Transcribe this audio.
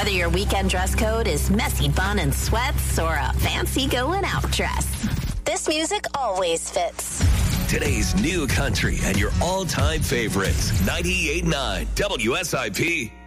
Whether your weekend dress code is messy bun and sweats or a fancy going out dress, this music always fits. Today's new country and your all-time favorites. 98.9 WSIP.